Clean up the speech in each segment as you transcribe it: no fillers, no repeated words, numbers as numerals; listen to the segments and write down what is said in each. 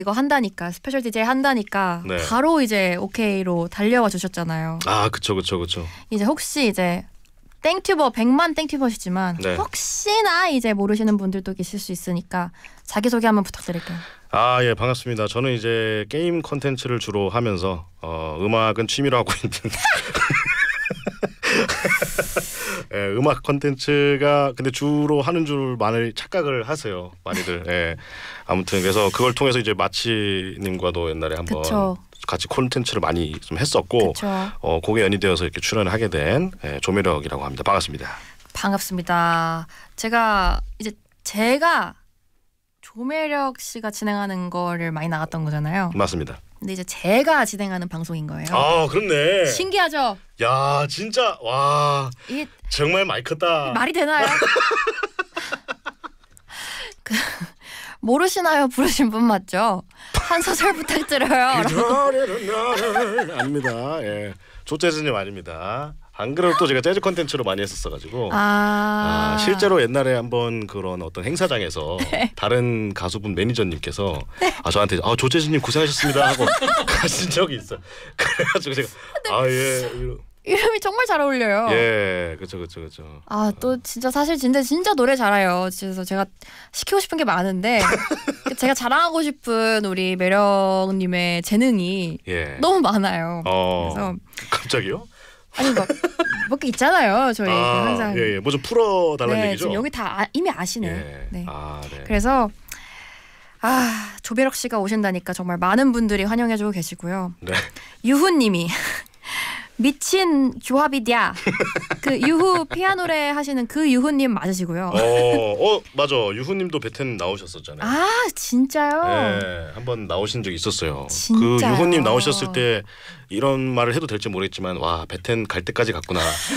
이거 한다니까 스페셜 DJ 한다니까 네. 바로 이제 오케이로 달려와 주셨잖아요. 아 그쵸. 이제 혹시 이제 땡튜버 100만 땡튜버시지만 네. 혹시나 이제 모르시는 분들도 계실 수 있으니까 자기소개 한번 부탁드릴게요. 아 예 반갑습니다. 저는 이제 게임 컨텐츠를 주로 하면서 음악은 취미로 하고 있는 예, 음악 컨텐츠가 근데 주로 하는 줄 많이 착각을 하세요 많이들. 예. 아무튼 그래서 그걸 통해서 이제 마치님과도 옛날에 한번 그쵸. 같이 콘텐츠를 많이 좀 했었고 그쵸. 곡에 연이되어서 이렇게 출연을 하게 된 조매력이라고 합니다. 반갑습니다. 반갑습니다. 제가 조매력 씨가 진행하는 거를 많이 나갔던 거잖아요. 맞습니다. 근데 이제 제가 진행하는 방송인 거예요. 아 그렇네. 신기하죠? 야 진짜 와 이게 정말 많이 컸다. 말이 되나요? 모르시나요? 부르신 분 맞죠? 한 소절 부탁드려요. 아닙니다. 예, 조재즈님 아닙니다. 안 그래도 또 제가 재즈 컨텐츠로 많이 했었어가지고 실제로 옛날에 한번 그런 어떤 행사장에서 다른 가수분 매니저님께서 저한테 조재즈님 고생하셨습니다 하고 가신 적이 있어. 그래가지고 제가 이름이 정말 잘 어울려요. 예, 그렇죠. 또 진짜 사실 진짜 노래 잘해요. 그래서 제가 시키고 싶은 게 많은데 제가 자랑하고 싶은 우리 매력님의 재능이 너무 많아요. 그래서 갑자기요? 아니 몇 개 있잖아요. 저희 항상 뭐 좀 풀어 달라는 얘기죠. 지금 여기 다 이미 아시네. 네. 네. 네. 그래서 조배럭 씨가 오신다니까 정말 많은 분들이 환영해주고 계시고요. 네. 유후님이 미친 조합이랴. 그 유후 피아노래 하시는 그 유후님 맞으시고요. 맞아. 유후님도 베텐 나오셨었잖아요. 아 진짜요? 네, 한번 나오신 적 있었어요. 진짜요? 그 유후님 나오셨을 때 이런 말을 해도 될지 모르겠지만 와 베텐 갈 때까지 갔구나.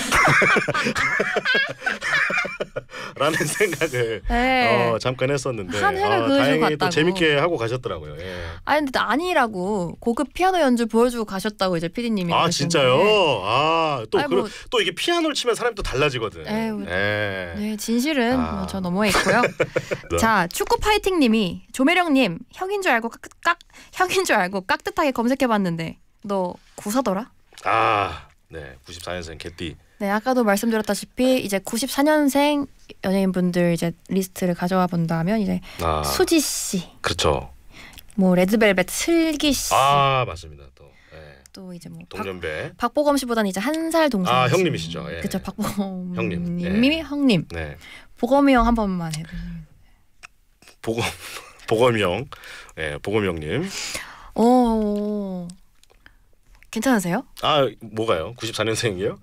라는 생각을 잠깐 했었는데 한 획을 다행히 갔다고. 또 재밌게 하고 가셨더라고요. 예. 근데 아니라고 고급 피아노 연주 보여주고 가셨다고 이제 PD님이 진짜요? 또 이게 피아노를 치면 사람이 또 달라지거든. 네, 진실은 저 너머에 있고요. 자, 축구 파이팅님이 조매력님 형인 줄 알고 깍듯하게 검색해봤는데 너 구사더라? 네, 94년생 개띠. 네, 아까도 말씀드렸다시피 이제 94년생 연예인분들 이제 리스트를 가져와 본다면 이제 수지 씨, 그렇죠. 뭐 레드벨벳 슬기 씨, 맞습니다. 또 이제 뭐 동년배 박보검 씨보다는 이제 한 살 동생. 형님이시죠. 예. 그렇죠. 박보검 형님이 형님. 네. 보검이 형 한 번만 해주세요. 보검이 형, 보검이 형님. 괜찮으세요? 뭐가요? 94년생이에요?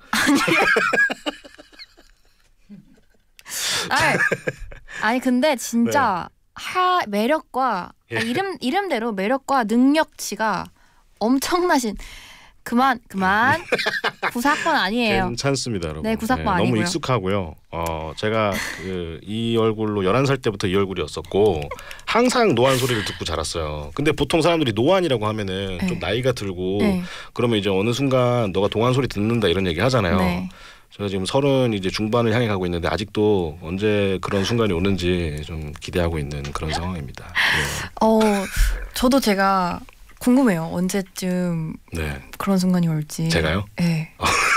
아니 근데 진짜 매력과 이름대로 매력과 능력치가 엄청나신 그만 94학번 아니에요. 괜찮습니다, 여러분. 네, 94학번 아니고요. 너무 익숙하고요. 제가 이 얼굴로 11살 때부터 이 얼굴이었었고 항상 노안 소리를 듣고 자랐어요. 근데 보통 사람들이 노안이라고 하면은 좀 나이가 들고 그러면 이제 어느 순간 너가 동안 소리 듣는다 이런 얘기 하잖아요. 네. 제가 지금 30 이제 중반을 향해 가고 있는데 아직도 언제 그런 순간이 오는지 좀 기대하고 있는 그런 상황입니다. 네. 저도 제가 궁금해요. 언제쯤 그런 순간이 올지. 제가요? 네.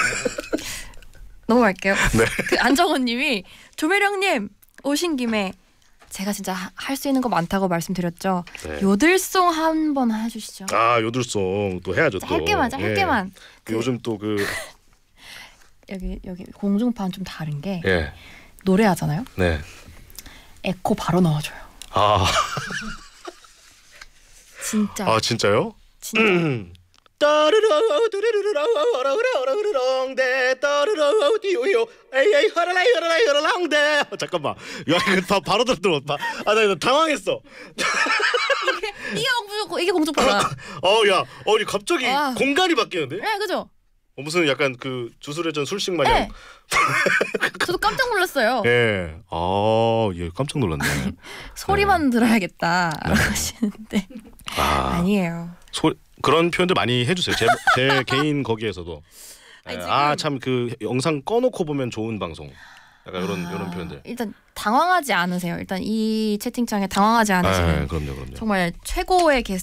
넘어갈게요. 네. 안정원님이 조매력님 오신 김에 제가 진짜 할 수 있는 거 많다고 말씀드렸죠. 네. 요들송 한번 해주시죠. 요들송 또 해야죠. 또. 짧게만. 요즘 또 여기 공중파는 좀 다른 게 노래하잖아요. 네. 에코 바로 넣어줘요. 진짜. 진짜요? 진짜. 잠깐만. 야 이거 바로 들었다. 나 당황했어. 이게 공중파야. 갑자기 공간이 바뀌는데? 네, 그죠? 무슨 약간 그 주술회전 술식 마냥. 저도 깜짝 놀랐어요. 예. 깜짝 놀랐네. 소리만 들어야겠다 하시는데 아니에요. 그런 표현들 많이 해주세요. 제 개인 거기에서도. 참 그 영상 꺼놓고 보면 좋은 방송. 약간 이런 표현들. 일단 당황하지 않으세요. 일단 이 채팅창에 당황하지 않으시는. 그럼요. 정말 최고의 게스트.